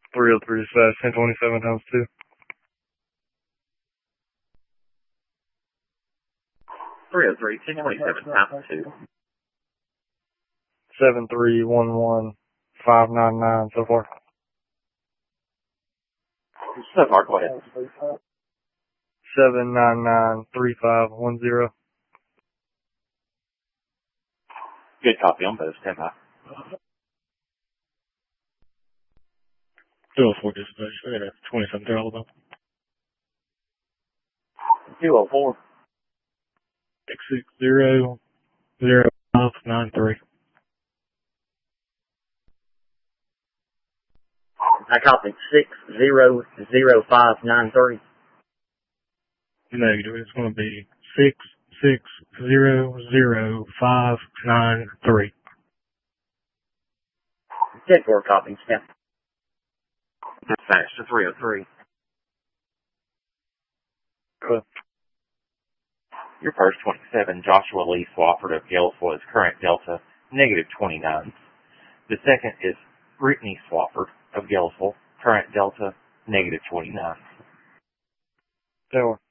303 dispatch, 1027 times 2. 303, 1027 times 2. 7311599 so far. So far, go ahead. 7993510. Good copy on both. Stand by. 204 dispatch, I got a 27 Alabama. 204. 6600593. I copy 600593. Negative. It's going to be 6600593. 10-4 copy. Stand. Dispatch to 303. Good. Your first 27, Joshua Lee Swafford of Galesville is current Delta, -29. The second is Brittany Swafford of Galesville, current Delta, -29. Tower.